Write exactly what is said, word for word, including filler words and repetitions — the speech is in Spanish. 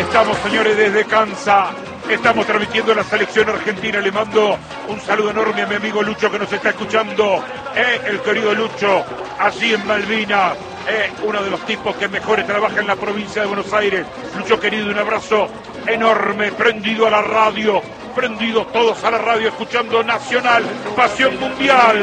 estamos, señores, desde Kansas. Estamos transmitiendo la selección argentina. Le mando un saludo enorme a mi amigo Lucho que nos está escuchando. Eh, el querido Lucho, allí en Malvinas. Eh, uno de los tipos que mejores trabaja en la provincia de Buenos Aires. Lucho querido, un abrazo enorme. Prendido a la radio. Prendidos todos a la radio escuchando Nacional, Pasión Mundial.